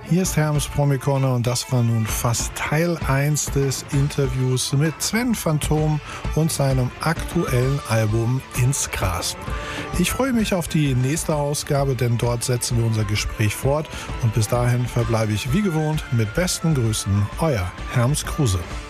Hier ist Hermes Promi-Corner und das war nun fast Teil 1 des Interviews mit Sven Phantom und seinem aktuellen Album Ins Gras. Ich freue mich auf die nächste Ausgabe, denn dort setzen wir unser Gespräch fort und bis dahin verbleibe ich wie gewohnt mit besten Grüßen, euer Hermes Kruse.